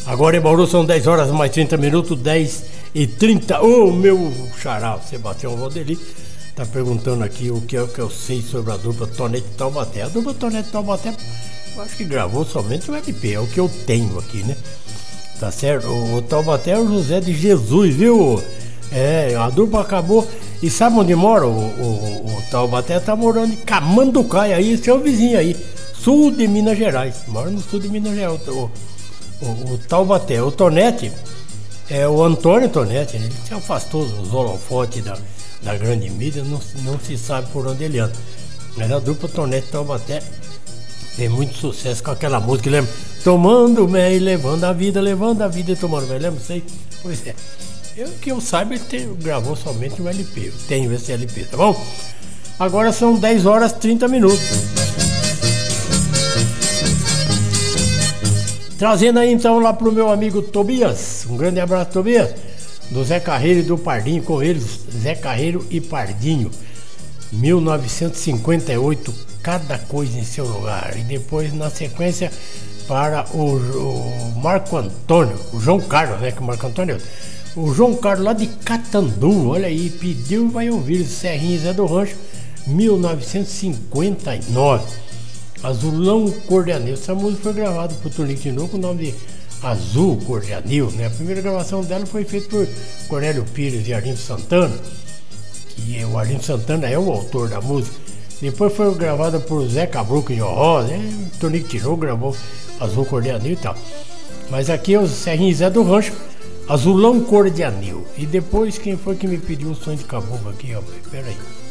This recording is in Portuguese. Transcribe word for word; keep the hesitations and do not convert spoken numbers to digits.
Agora em Bauru são dez horas mais trinta minutos, dez e trinta. Ô, oh, meu xará, Sebastião Valdeli, tá perguntando aqui o que é o que eu sei sobre a dupla Tonete e Taubaté. A dupla Tonete e Taubaté, eu acho que gravou somente o L P, é o que eu tenho aqui, né? Tá certo? O, o Taubaté é o José de Jesus, viu? É, a dupla acabou. E sabe onde mora? O, o, o Taubaté tá morando em Camanducaia, aí, seu vizinho aí, sul de Minas Gerais. Mora no sul de Minas Gerais. O, o, o Taubaté. O Tonete é o Antônio Tonete, ele se afastou dos holofotes da, da grande mídia, não, não se sabe por onde ele anda. Mas a dupla Tonete e Taubaté tem muito sucesso com aquela música, lembra? Tomando mé e levando a vida, levando a vida e tomando mé, lembra? Sei? Pois é. Eu, que eu saiba, ele tem, gravou somente o L P. Eu tenho esse L P, tá bom? Agora são dez horas e trinta minutos. Trazendo aí então lá pro meu amigo Tobias. Um grande abraço, Tobias. Do Zé Carreiro e do Pardinho, com eles, Zé Carreiro e Pardinho. mil novecentos e cinquenta e oito, cada coisa em seu lugar. E depois, na sequência, para o, o Marco Antônio, o João Carlos, né? Que o Marco Antônio. O João Carlos lá de Catandu, olha aí, pediu e vai ouvir Serrinha Zé do Rancho, mil novecentos e cinquenta e nove. Azulão Cor de Anil. Essa música foi gravada por Tonico Tinoco com o nome de Azul Cor de Anil, né? A primeira gravação dela foi feita por Cornélio Pires e Arlindo Santana, que é, o Arlindo Santana é o autor da música. Depois foi gravada por Zé Cabruco e Jorró, né? Tonico Tinoco gravou Azul Cor de Anil e tal. Mas aqui é o Serrinha Zé do Rancho, Azulão Cor de Anil. E depois, quem foi que me pediu um sonho de caboclo aqui, ó? Peraí.